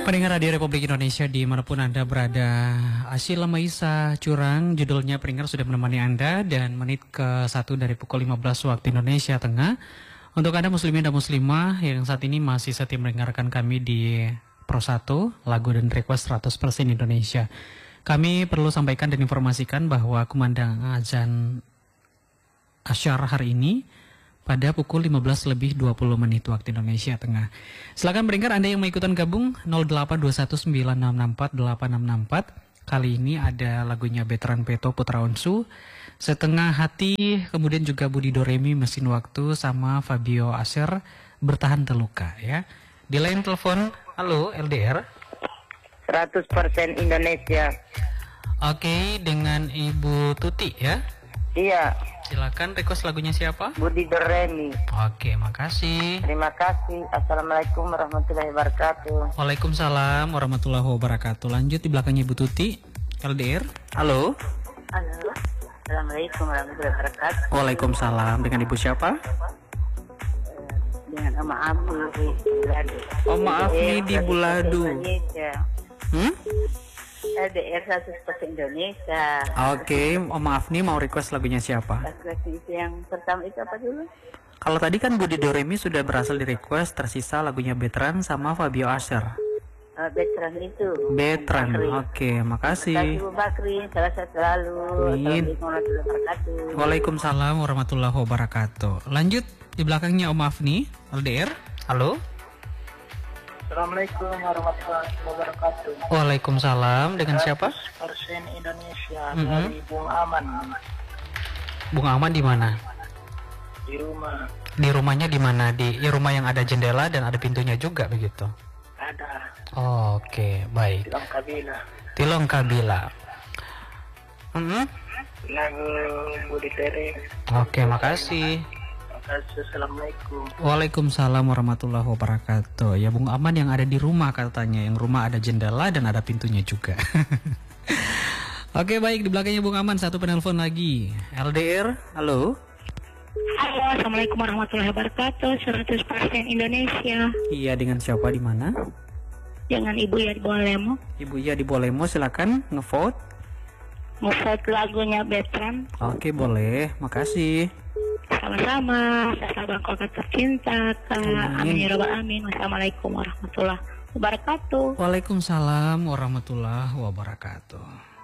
Pendengar Radio Republik Indonesia dimanapun Anda berada, Asyila Maisa Curang judulnya pendengar sudah menemani Anda dan menit ke 1 dari pukul 15 waktu Indonesia Tengah. Untuk Anda muslimin dan muslimah yang saat ini masih setia mendengarkan kami di Pro 1, lagu dan request 100% Indonesia. Kami perlu sampaikan dan informasikan bahwa kumandang azan Asyar hari ini pada pukul 15 lebih 20 menit waktu Indonesia Tengah. Silakan pendengar Anda yang mau ikutan gabung 08219664 Kali ini ada lagunya Veteran Peto Putra Onsu, Setengah Hati, kemudian juga Budi Doremi Mesin Waktu sama Fabio Aser Bertahan Terluka ya. Di line telepon, halo LDR 100% Indonesia. Oke, dengan Ibu Tuti ya. Iya. Silakan request lagunya siapa? Budi Doremi. Oke, makasih. Terima kasih. Assalamualaikum warahmatullahi wabarakatuh. Waalaikumsalam warahmatullahi wabarakatuh. Lanjut di belakangnya Ibu Tuti, LDR. Halo. Halo. Assalamualaikum warahmatullahi wabarakatuh. Waalaikumsalam. Dengan Ibu siapa? Dengan Oma Afni di Buladu. Oma Afni di Buladu. Indonesia. LDR 100% Indonesia. Oke, Oma Afni mau request lagunya siapa? Lagu itu yang pertama itu apa dulu? Kalau tadi kan Budi Doremi sudah berhasil di request, tersisa lagunya Veteran sama Fabio Aser. Veteran itu. Veteran, oke, makasih. Ibu Bakri, salah satu selalu. Assalamualaikum warahmatullahi wabarakatuh. Waalaikumsalam warahmatullahi wabarakatuh. Lanjut di belakangnya Oma Afni, LDR. Halo. Assalamualaikum warahmatullahi wabarakatuh. Waalaikumsalam. Dengan siapa? Persen Indonesia dari Bung Aman. Bung Aman di mana? Di rumah. Di rumahnya di mana? Di rumah yang ada jendela dan ada pintunya juga begitu. Ada. Oke, baik. Tilong Kabila. Tilong Kabila. Lagu Budi Doremi. Oke, makasih. Assalamualaikum. Waalaikumsalam warahmatullahi wabarakatuh. Ya Bung Aman yang ada di rumah katanya. Yang rumah ada jendela dan ada pintunya juga. Oke, baik, di belakangnya Bung Aman satu penelpon lagi. LDR, halo. Halo, assalamualaikum warahmatullahi wabarakatuh. 100% Indonesia. Iya, dengan siapa di mana? Dengan Ibu Ya di Bolemo. Ibu Ya di Bolemo, silakan ngevote. Ngevote lagunya Veteran. Oke, boleh. Makasih. Sama-sama. Saya bangkok tercinta. Amin ya rabbal alamin. Wassalamualaikum warahmatullahi wabarakatuh. Waalaikumsalam warahmatullahi wabarakatuh.